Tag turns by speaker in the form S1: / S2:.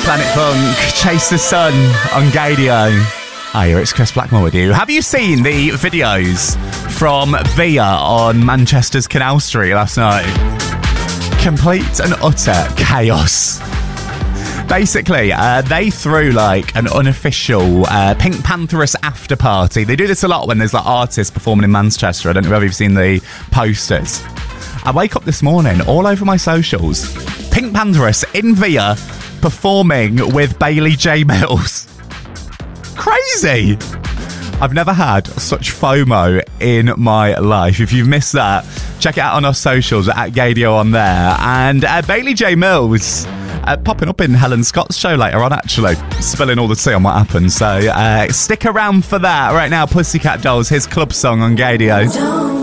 S1: Planet Funk, Chase the Sun on Gadio. Hiya, it's Chris Blackmore with you. Have you seen the videos from Via on Manchester's Canal Street last night? Complete and utter chaos. Basically, they threw like an unofficial Pink Pantheress after party. They do this a lot when there's like artists performing in Manchester. I don't know whether you've seen the posters. I wake up this morning, all over my socials, Pink Pantheress in Via performing with Bailey J. Mills. Crazy! I've never had such FOMO in my life. If you've missed that, check it out on our socials at Gadio on there. And Bailey J. Mills popping up in Helen Scott's show later on, actually. Spilling all the tea on what happened. So stick around for that. Right now, Pussycat Dolls, his club song on Gadio.